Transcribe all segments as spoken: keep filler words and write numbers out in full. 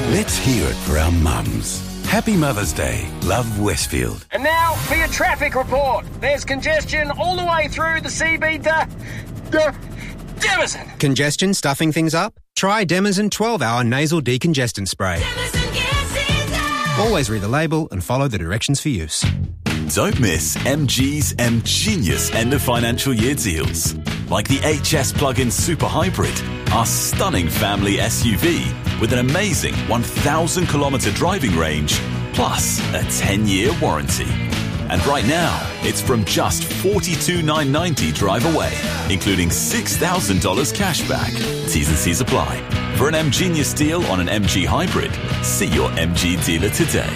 Let's hear it for our mums. Happy Mother's Day. Love, Westfield. And now for your traffic report. There's congestion all the way through the C B D. D- Demison. Congestion stuffing things up? Try Demison twelve hour nasal decongestant spray. Always read the label and follow the directions for use. Don't miss M G's M Genius end of financial year deals. Like the H S plug-in Super Hybrid, our stunning family S U V with an amazing one thousand kilometre driving range, plus a ten-year warranty. And right now, it's from just forty-two thousand nine hundred ninety dollars drive away, including six thousand dollars cash back. T's and C's apply. For an M Genius deal on an M G Hybrid, see your M G dealer today.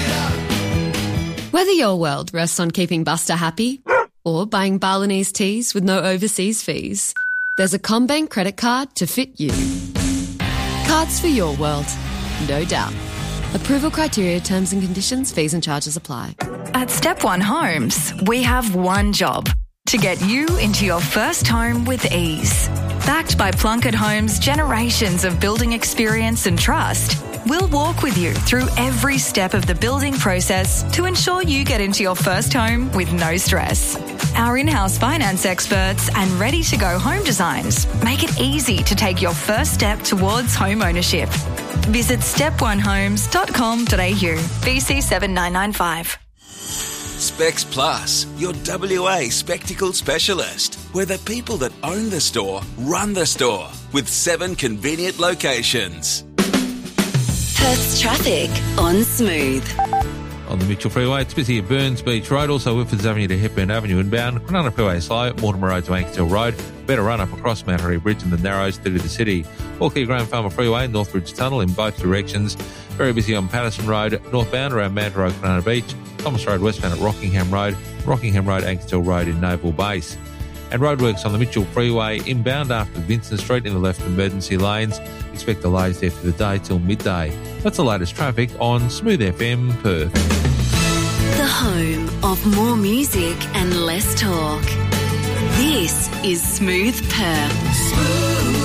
Whether your world rests on keeping Buster happy or buying Balinese teas with no overseas fees, there's a CommBank credit card to fit you. Cards for your world, no doubt. Approval criteria, terms and conditions, fees and charges apply. At Step One Homes, we have one job: to get you into your first home with ease. Backed by Plunkett Homes' generations of building experience and trust, we'll walk with you through every step of the building process to ensure you get into your first home with no stress. Our in-house finance experts and ready-to-go home designs make it easy to take your first step towards home ownership. Visit step one homes dot com dot a u, B C seven nine nine five. Specs Plus, your W A spectacle specialist. We're the people that own the store, run the store, with seven convenient locations. Perth's traffic on Smooth. On the Mitchell Freeway, it's busy at Burns Beach Road, also Whitfords Avenue to Hepburn Avenue inbound. Cronulla Freeway slow, Mortimer Road to Ankershill Road. Better run up across Mount Harry Bridge and the Narrows through to the city. All clear Graham Farmer Freeway, Northbridge Tunnel in both directions. Very busy on Patterson Road, northbound around Manta Road, Cronulla Beach. Thomas Road westbound at Rockingham Road. Rockingham Road, Ankershill Road in Naval Base. And roadworks on the Mitchell Freeway inbound after Vincent Street in the left emergency lanes. Expect delays there for the day till midday. That's the latest traffic on Smooth F M Perth. The home of more music and less talk. This is Smooth Perth. Smooth.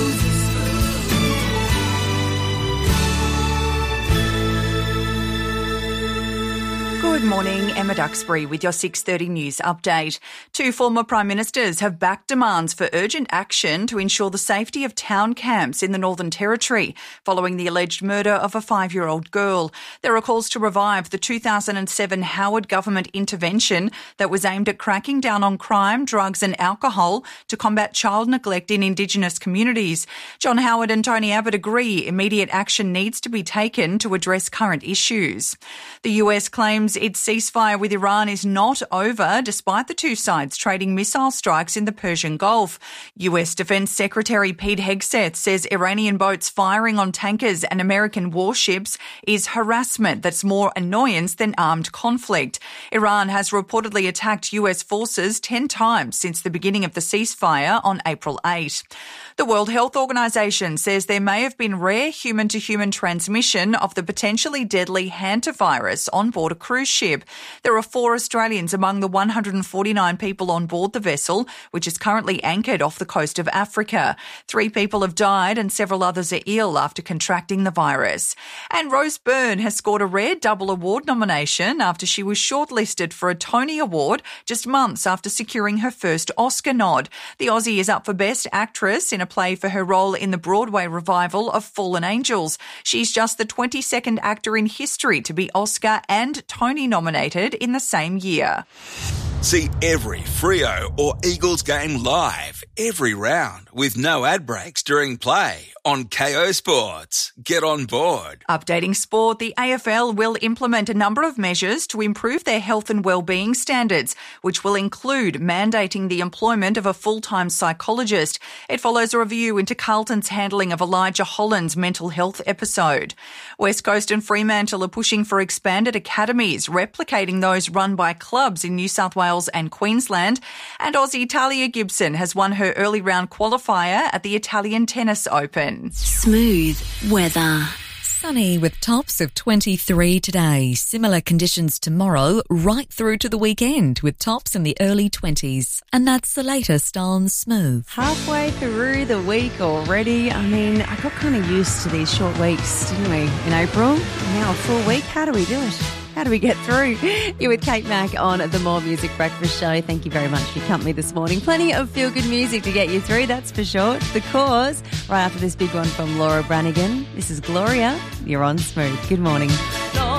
Good morning, Emma Duxbury with your six thirty news update. Two former Prime Ministers have backed demands for urgent action to ensure the safety of town camps in the Northern Territory following the alleged murder of a five-year-old girl. There are calls to revive the two thousand seven Howard government intervention that was aimed at cracking down on crime, drugs and alcohol to combat child neglect in Indigenous communities. John Howard and Tony Abbott agree immediate action needs to be taken to address current issues. The U S claims its ceasefire with Iran is not over, despite the two sides trading missile strikes in the Persian Gulf. U S Defense Secretary Pete Hegseth says Iranian boats firing on tankers and American warships is harassment that's more annoyance than armed conflict. Iran has reportedly attacked U S forces ten times since the beginning of the ceasefire on April eighth. The World Health Organization says there may have been rare human-to-human transmission of the potentially deadly hantavirus on board a cruise ship. There are four Australians among the one hundred forty-nine people on board the vessel, which is currently anchored off the coast of Africa. Three people have died and several others are ill after contracting the virus. And Rose Byrne has scored a rare double award nomination after she was shortlisted for a Tony Award just months after securing her first Oscar nod. The Aussie is up for Best Actress in a play for her role in the Broadway revival of Fallen Angels. She's just the twenty-second actor in history to be Oscar and Tony nominated in the same year. See every Freo or Eagles game live, every round, with no ad breaks during play on K O Sports. Get on board. Updating sport, the A F L will implement a number of measures to improve their health and wellbeing standards, which will include mandating the employment of a full-time psychologist. It follows a review into Carlton's handling of Elijah Holland's mental health episode. West Coast and Fremantle are pushing for expanded academies, replicating those run by clubs in New South Wales and Queensland. And Aussie Talia Gibson has won her early round qualifier at the Italian Tennis Open. Smooth weather. Sunny with tops of twenty-three today. Similar conditions tomorrow, right through to the weekend with tops in the early twenties. And that's the latest on Smooth. Halfway through the week already. I mean, I got kind of used to these short weeks, didn't we? In April, now a full week. How do we do it? How do we get through? You're with Kate Mack on the More Music Breakfast Show. Thank you very much for your company this morning. Plenty of feel-good music to get you through, that's for sure. The Cause, right after this big one from Laura Branigan. This is Gloria. You're on Smooth. Good morning. No.